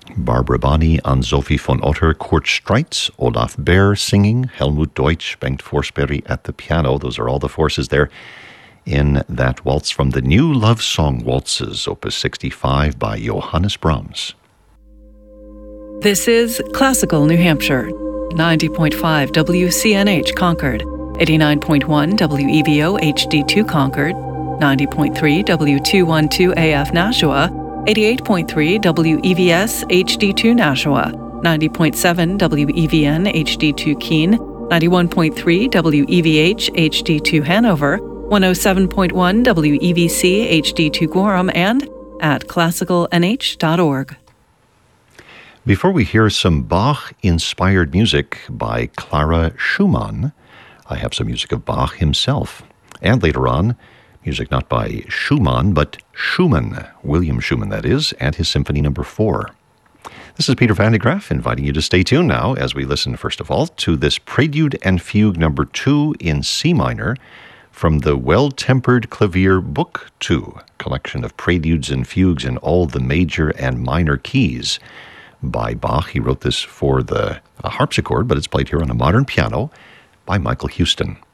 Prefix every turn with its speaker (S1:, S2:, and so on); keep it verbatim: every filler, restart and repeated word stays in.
S1: Barbara Bonney, Anne-Sophie von Otter, Kurt Streitz, Olaf Baer singing, Helmut Deutsch, Bengt Forsberg at the piano. Those are all the forces there in that waltz from the New Love Song Waltzes, Opus sixty-five by Johannes Brahms.
S2: This is Classical New Hampshire, ninety point five W C N H Concord, eighty-nine point one W E V O H D two Concord, ninety point three W two twelve A F Nashua, eighty-eight point three W E V S H D two Nashua, ninety point seven W E V N H D two Keene, ninety-one point three W E V H H D two Hanover, one oh seven point one W E V C H D two Gorham, and at classical n h dot org.
S1: Before we hear some Bach-inspired music by Clara Schumann, I have some music of Bach himself. And later on, music not by Schumann, but Schumann, William Schumann, that is, and his Symphony Number four. This is Peter van de Graaff inviting you to stay tuned now as we listen, first of all, to this Prelude and Fugue Number two in C minor from the Well-Tempered Clavier Book two, collection of preludes and fugues in all the major and minor keys by Bach. He wrote this for the uh, harpsichord, but it's played here on a modern piano by Michael Houston.